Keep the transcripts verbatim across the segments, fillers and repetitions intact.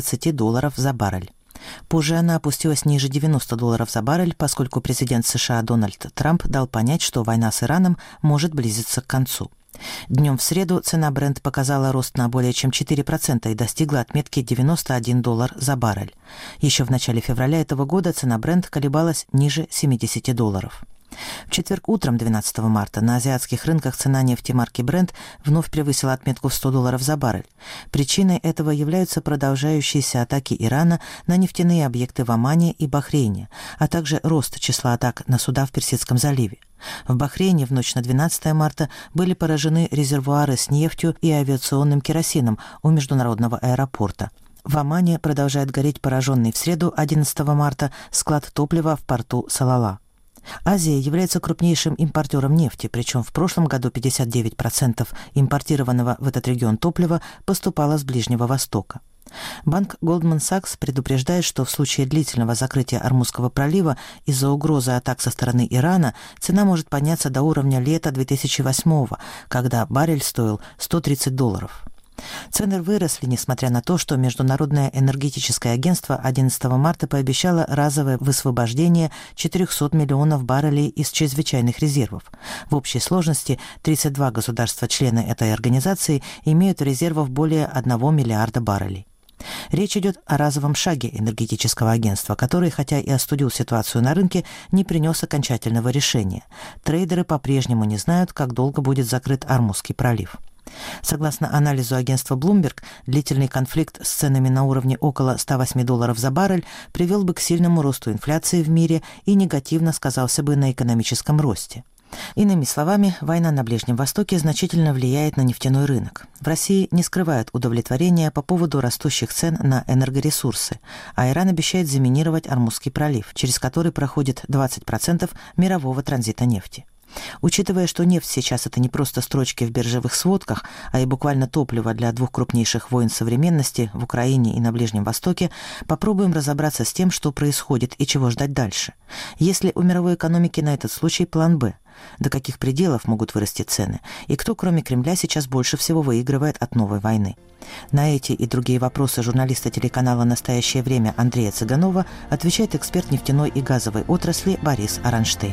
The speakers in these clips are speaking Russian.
двадцати долларов за баррель. Позже она опустилась ниже девяноста долларов за баррель, поскольку президент США Дональд Трамп дал понять, что война с Ираном может близиться к концу. Днем в среду цена Brent показала рост на более чем четыре процента и достигла отметки девяносто один доллар за баррель. Еще в начале февраля этого года цена Brent колебалась ниже семидесяти долларов. В четверг утром, двенадцатого марта, на азиатских рынках цена нефти марки Brent вновь превысила отметку в сто долларов за баррель. Причиной этого являются продолжающиеся атаки Ирана на нефтяные объекты в Омане и Бахрейне, а также рост числа атак на суда в Персидском заливе. В Бахрейне в ночь на двенадцатое марта были поражены резервуары с нефтью и авиационным керосином у международного аэропорта. В Омане продолжает гореть пораженный в среду, одиннадцатого марта, склад топлива в порту Салала. Азия является крупнейшим импортером нефти, причем в прошлом году пятьдесят девять процентов импортированного в этот регион топлива поступало с Ближнего Востока. Банк Goldman Sachs предупреждает, что в случае длительного закрытия Ормузского пролива из-за угрозы атак со стороны Ирана цена может подняться до уровня лета две тысячи восьмого, когда баррель стоил сто тридцать долларов. Цены выросли, несмотря на то, что Международное энергетическое агентство одиннадцатого марта пообещало разовое высвобождение четырехсот миллионов баррелей из чрезвычайных резервов. В общей сложности тридцать два государства-члены этой организации имеют резервов более одного миллиарда баррелей. Речь идет о разовом шаге энергетического агентства, который, хотя и остудил ситуацию на рынке, не принес окончательного решения. Трейдеры по-прежнему не знают, как долго будет закрыт Ормузский пролив. Согласно анализу агентства Bloomberg, длительный конфликт с ценами на уровне около ста восьми долларов за баррель привел бы к сильному росту инфляции в мире и негативно сказался бы на экономическом росте. Иными словами, война на Ближнем Востоке значительно влияет на нефтяной рынок. В России не скрывают удовлетворения по поводу растущих цен на энергоресурсы, а Иран обещает заминировать Ормузский пролив, через который проходит двадцать процентов мирового транзита нефти. Учитывая, что нефть сейчас это не просто строчки в биржевых сводках, а и буквально топливо для двух крупнейших войн современности в Украине и на Ближнем Востоке, попробуем разобраться с тем, что происходит и чего ждать дальше. Есть ли у мировой экономики на этот случай план «Б»? До каких пределов могут вырасти цены? И кто, кроме Кремля, сейчас больше всего выигрывает от новой войны? На эти и другие вопросы журналиста телеканала «Настоящее время» Андрея Цыганова отвечает эксперт нефтяной и газовой отрасли Борис Аронштейн.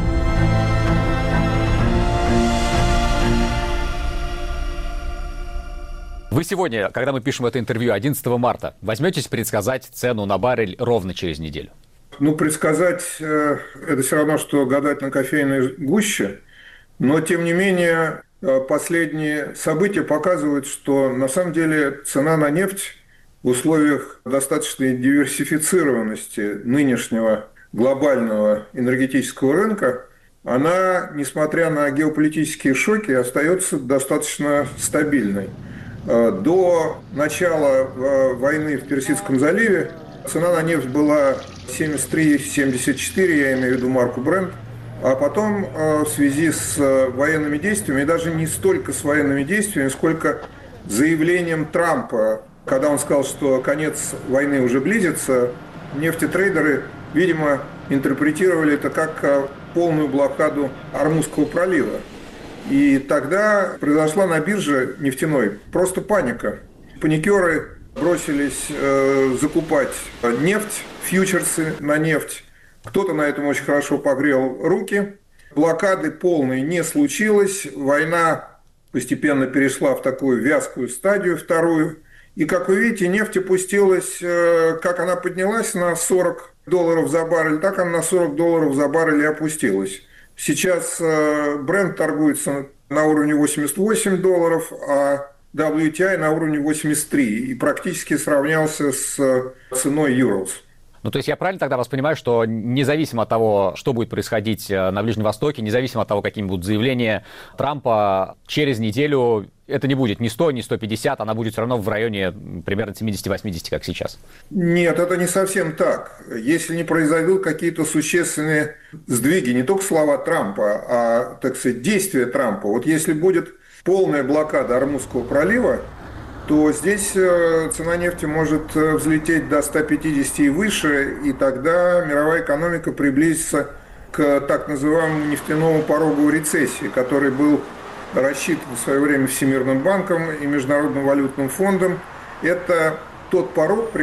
Вы сегодня, когда мы пишем это интервью одиннадцатого марта, возьметесь предсказать цену на баррель ровно через неделю? Ну, предсказать э, это все равно, что гадать на кофейной гуще. Но, тем не менее, э, последние события показывают, что на самом деле цена на нефть в условиях достаточной диверсифицированности нынешнего глобального энергетического рынка, она, несмотря на геополитические шоки, остается достаточно стабильной. До начала войны в Персидском заливе цена на нефть была семьдесят три семьдесят четыре, я имею в виду марку Brent, а потом в связи с военными действиями, и даже не столько с военными действиями, сколько заявлением Трампа, когда он сказал, что конец войны уже близится, нефтетрейдеры, видимо, интерпретировали это как полную блокаду Ормузского пролива. И тогда произошла на бирже нефтяной просто паника. Паникеры бросились э, закупать нефть, фьючерсы на нефть. Кто-то на этом очень хорошо погрел руки. Блокады полной не случилось. Война постепенно перешла в такую вязкую стадию, вторую. И, как вы видите, нефть опустилась, э, как она поднялась на сорок долларов за баррель, так она на сорок долларов за баррель и опустилась. Сейчас Brent торгуется на уровне восемьдесят восемь долларов, а дабл ю ти ай на уровне восемьдесят три и практически сравнялся с ценой Urals. Ну, то есть я правильно тогда вас понимаю, что независимо от того, что будет происходить на Ближнем Востоке, независимо от того, какими будут заявления Трампа, через неделю это не будет ни сто, ни сто пятьдесят, она будет все равно в районе примерно семьдесят-восемьдесят, как сейчас? Нет, это не совсем так. Если не произойдут какие-то существенные сдвиги, не только слова Трампа, а, так сказать, действия Трампа. Вот если будет полная блокада Ормузского пролива, то здесь цена нефти может взлететь до ста пятидесяти и выше, и тогда мировая экономика приблизится к так называемому нефтяному порогу рецессии, который был рассчитан в свое время Всемирным банком и Международным валютным фондом. Это тот порог,